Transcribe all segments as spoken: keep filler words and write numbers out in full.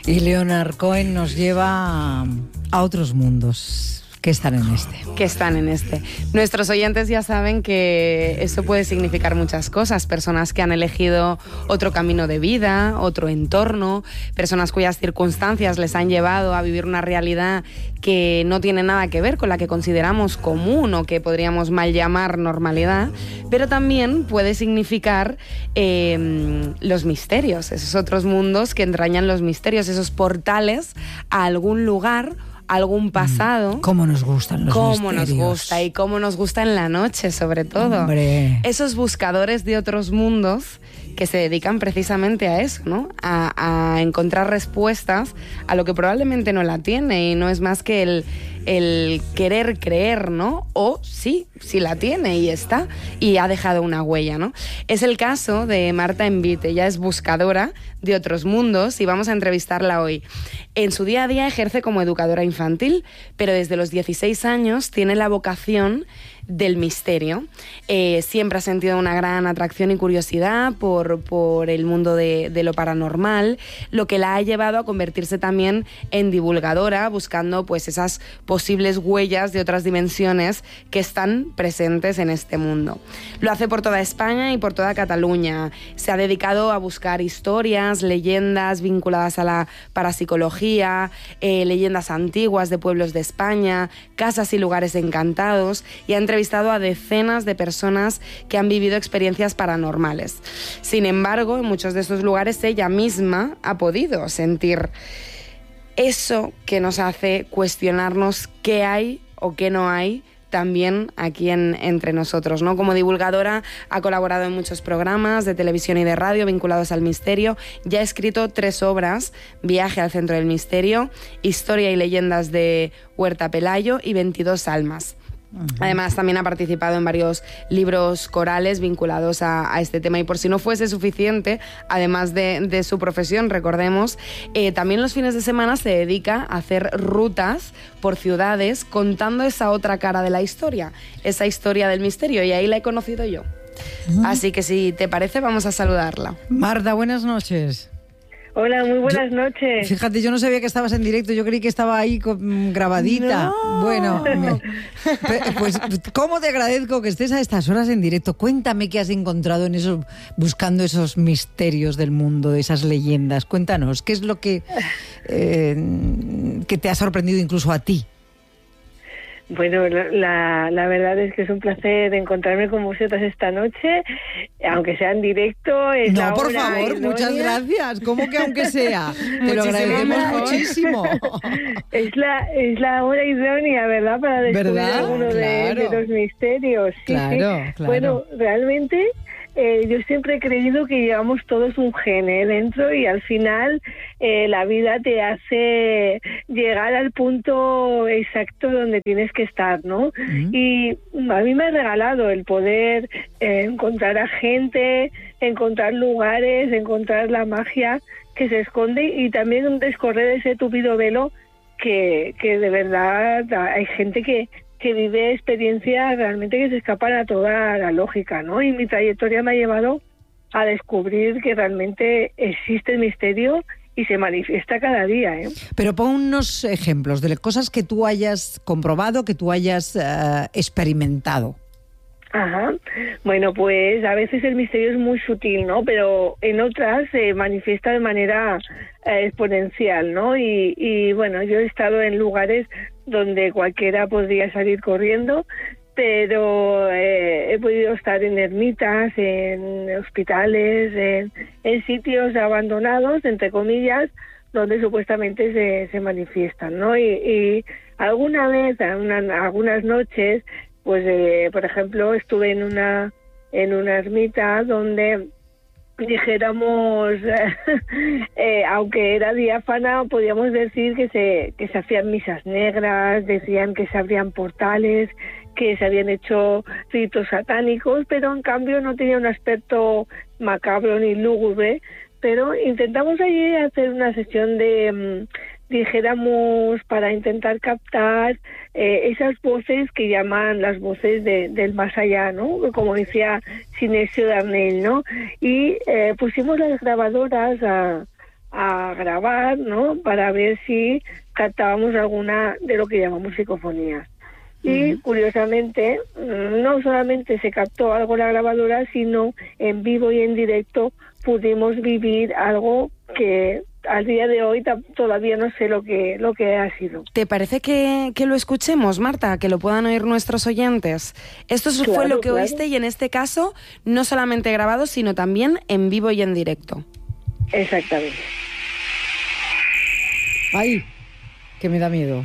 Y Leonard Cohen nos lleva a otros mundos que están en este. Que están en este. Nuestros oyentes ya saben que eso puede significar muchas cosas. Personas que han elegido otro camino de vida, otro entorno, personas cuyas circunstancias les han llevado a vivir una realidad que no tiene nada que ver con la que consideramos común o que podríamos mal llamar normalidad, pero también puede significar eh, los misterios, esos otros mundos que entrañan los misterios, esos portales a algún lugar, algún pasado. Cómo nos gustan los cómo misterios. Cómo nos gusta y cómo nos gusta en la noche, sobre todo. Hombre. Esos buscadores de otros mundos que se dedican precisamente a eso, ¿no? A, a encontrar respuestas a lo que probablemente no la tiene y no es más que el, el querer creer, ¿no? O sí, sí la tiene y está y ha dejado una huella, ¿no? Es el caso de Marta Envit. Ella es buscadora de otros mundos y vamos a entrevistarla hoy. En su día a día ejerce como educadora infantil, pero desde los dieciséis años tiene la vocación del misterio. Eh, siempre ha sentido una gran atracción y curiosidad por, por el mundo de, de lo paranormal, lo que la ha llevado a convertirse también en divulgadora, buscando pues esas posibles huellas de otras dimensiones que están presentes en este mundo. Lo hace por toda España y por toda Cataluña. Se ha dedicado a buscar historias, leyendas vinculadas a la parapsicología, eh, leyendas antiguas de pueblos de España, casas y lugares encantados, y ha entrevistado a decenas de personas que han vivido experiencias paranormales. Sin embargo, en muchos de estos lugares ella misma ha podido sentir eso que nos hace cuestionarnos qué hay o qué no hay también aquí en, entre nosotros, ¿no? Como divulgadora ha colaborado en muchos programas de televisión y de radio vinculados al misterio. Ya ha escrito tres obras: Viaje al centro del misterio, Historia y leyendas de Huerta Pelayo y veintidós almas. Uh-huh. Además, también ha participado en varios libros corales vinculados a, a este tema. Y por si no fuese suficiente, además de, de su profesión, recordemos, eh, también los fines de semana se dedica a hacer rutas por ciudades contando esa otra cara de la historia, esa historia del misterio, y ahí la he conocido yo. Uh-huh. Así que si te parece, vamos a saludarla. Marta, buenas noches. Hola, muy buenas yo, noches. Fíjate, yo no sabía que estabas en directo, yo creí que estaba ahí con, grabadita. No. Bueno, me, pues cómo te agradezco que estés a estas horas en directo. Cuéntame qué has encontrado en eso, buscando esos misterios del mundo, de esas leyendas. Cuéntanos, ¿qué es lo que, eh, que te ha sorprendido incluso a ti? Bueno, la, la verdad es que es un placer encontrarme con vosotras esta noche, aunque sea en directo. Es no, la por hora favor, idónea. Muchas gracias. ¿Cómo que aunque sea? Te lo agradecemos muchísimo. Es la, es la hora idónea, ¿verdad? Para descubrir ¿verdad? alguno Claro. de, de los misterios. Sí, claro, sí. claro. Bueno, realmente eh, yo siempre he creído que llevamos todos un gen ¿eh? dentro, y al final eh, la vida te hace llegar al punto exacto donde tienes que estar, ¿no? Uh-huh. Y a mí me ha regalado el poder eh, encontrar a gente, encontrar lugares, encontrar la magia que se esconde, y también descorrer ese tupido velo que, que de verdad hay gente que que vive experiencias realmente que se escapan a toda la lógica, ¿no? Y mi trayectoria me ha llevado a descubrir que realmente existe el misterio y se manifiesta cada día, ¿eh? Pero pon unos ejemplos de cosas que tú hayas comprobado, que tú hayas uh, experimentado. Ajá. Bueno, pues a veces el misterio es muy sutil, ¿no? Pero en otras se manifiesta de manera eh, exponencial, ¿no? Y, y bueno, yo he estado en lugares donde cualquiera podría salir corriendo, pero eh, he podido estar en ermitas, en hospitales, en, en sitios abandonados, entre comillas, donde supuestamente se, se manifiestan, ¿no? Y, y alguna vez, una, algunas noches, pues eh, por ejemplo estuve en una en una ermita donde dijéramos eh, aunque era diáfana, podíamos decir que se que se hacían misas negras, decían que se abrían portales, que se habían hecho ritos satánicos, pero en cambio no tenía un aspecto macabro ni lúgubre. Pero intentamos allí hacer una sesión de dijéramos, para intentar captar eh, esas voces que llaman las voces de, del más allá, ¿no? Como decía Sinesio Darnell, ¿no? Y eh, pusimos las grabadoras a, a grabar, ¿no? Para ver si captábamos alguna de lo que llamamos psicofonías. Y uh-huh. curiosamente, no solamente se captó algo en la grabadora, sino en vivo y en directo pudimos vivir algo que al día de hoy t- todavía no sé lo que lo que ha sido. ¿Te parece que, que lo escuchemos, Marta? Que lo puedan oír nuestros oyentes. Esto claro, fue lo que claro. oíste y en este caso no solamente grabado, sino también en vivo y en directo. Exactamente. ¡Ay! Que me da miedo.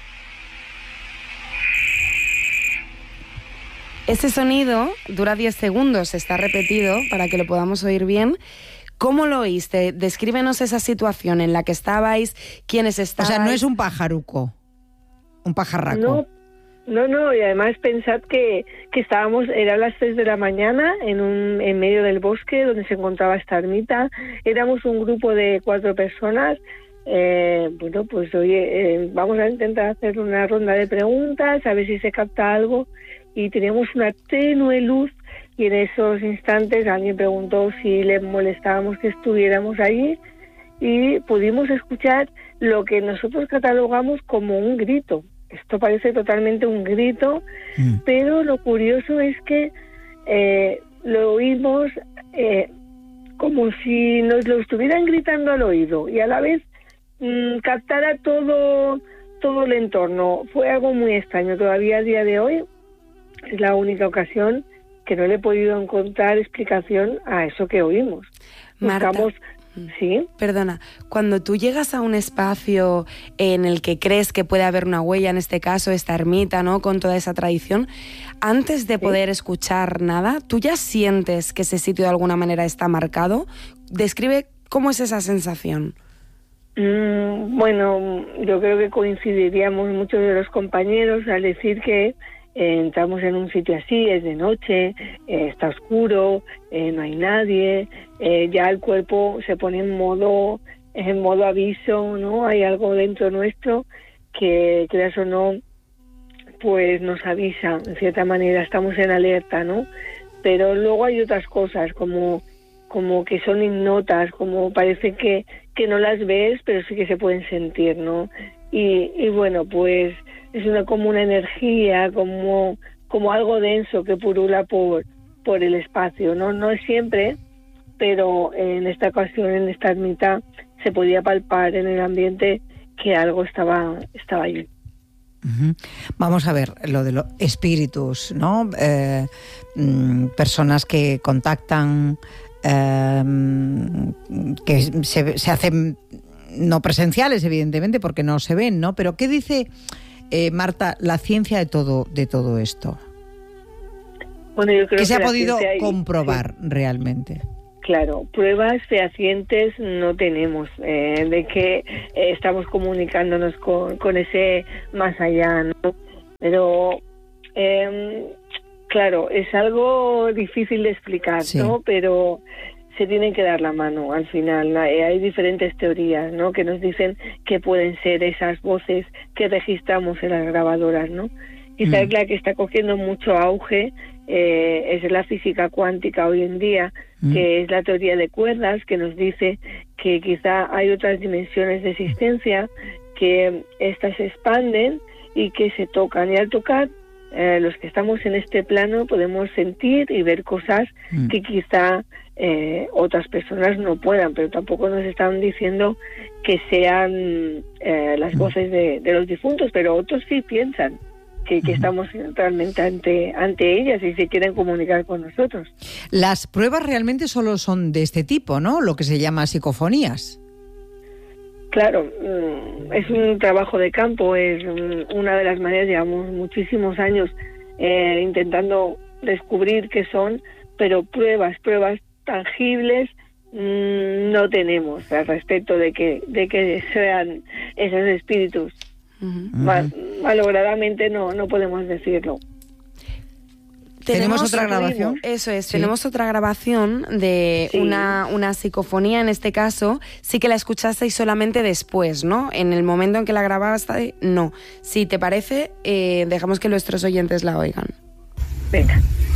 Ese sonido dura diez segundos, está repetido para que lo podamos oír bien. ¿Cómo lo oíste? Descríbenos esa situación en la que estabais, quiénes estabais. O sea, no es un pajaruco, un pajarraco. No, no, no, y además pensad que, que estábamos, eran las tres de la mañana en, un, en medio del bosque donde se encontraba esta ermita. Éramos un grupo de cuatro personas. Eh, bueno, pues oye, eh, vamos a intentar hacer una ronda de preguntas, a ver si se capta algo. Y teníamos una tenue luz y en esos instantes alguien preguntó si le molestábamos que estuviéramos allí y pudimos escuchar lo que nosotros catalogamos como un grito. Esto parece totalmente un grito, mm. pero lo curioso es que eh, lo oímos eh, como si nos lo estuvieran gritando al oído y a la vez mmm, captara todo, todo el entorno. Fue algo muy extraño. Todavía a día de hoy es la única ocasión que no le he podido encontrar explicación a eso que oímos. Marta, Buscamos, ¿sí? Perdona, cuando tú llegas a un espacio en el que crees que puede haber una huella, en este caso esta ermita, ¿no? Con toda esa tradición, antes de poder ¿Sí? escuchar nada, ¿tú ya sientes que ese sitio de alguna manera está marcado? Describe cómo es esa sensación. Mm, bueno, yo creo que coincidiríamos muchos de los compañeros al decir que Eh, entramos en un sitio así, es de noche, eh, está oscuro, eh, no hay nadie, eh, ya el cuerpo se pone en modo en modo aviso, ¿no? Hay algo dentro nuestro que, creas o no, pues nos avisa, en cierta manera estamos en alerta, ¿no? Pero luego hay otras cosas como como que son ignotas, como parece que, que no las ves, pero sí que se pueden sentir, ¿no? Y, y bueno, pues es una como una energía, como como algo denso que purula por por el espacio, ¿no? No es siempre, pero en esta ocasión, en esta ermita, se podía palpar en el ambiente que algo estaba estaba allí. Uh-huh. Vamos a ver lo de los espíritus, ¿no? Eh, personas que contactan, eh, que se, se hacen no presenciales, evidentemente, porque no se ven, ¿no? Pero ¿qué dice Eh, Marta, la ciencia de todo de todo esto? Bueno, yo creo que se que ha podido hay, comprobar sí. realmente. Claro, pruebas fehacientes no tenemos eh, de que eh, estamos comunicándonos con, con ese más allá, ¿no? Pero eh, claro, es algo difícil de explicar, sí. ¿no? Pero se tienen que dar la mano al final. Hay diferentes teorías, ¿no? Que nos dicen que pueden ser esas voces que registramos en las grabadoras, ¿no? Quizás mm. la que está cogiendo mucho auge eh, es la física cuántica hoy en día, mm. que es la teoría de cuerdas, que nos dice que quizá hay otras dimensiones de existencia, que estas se expanden y que se tocan. Y al tocar, eh, los que estamos en este plano podemos sentir y ver cosas mm. que quizá Eh, otras personas no puedan, pero tampoco nos están diciendo que sean eh, las voces de, de los difuntos, pero otros sí piensan que, que estamos realmente ante, ante ellas y se quieren comunicar con nosotros. Las pruebas realmente solo son de este tipo, ¿no? Lo que se llama psicofonías. Claro, es un trabajo de campo, es una de las maneras, llevamos muchísimos años eh, intentando descubrir qué son, pero pruebas, pruebas tangibles mmm, no tenemos al respecto de que de que sean esos espíritus. Uh-huh. Mal, malogradamente no no podemos decirlo. ¿Tenemos, ¿Tenemos otra grabación? Eso es, sí. Tenemos otra grabación de sí. una, una psicofonía, en este caso, sí que la escuchasteis solamente después, ¿no? En el momento en que la grabaste, no. Si te parece, eh, dejamos que nuestros oyentes la oigan. Venga.